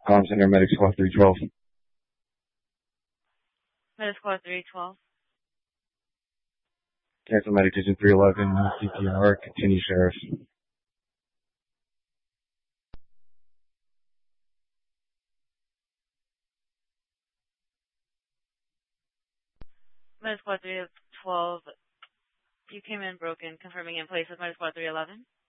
Center Medic Squad 312. Medic Squad 312. Cancel Medic Division 311, CPR, continue Sheriff. Medic Squad 312. You came in broken, confirming in place of Medic Squad 311.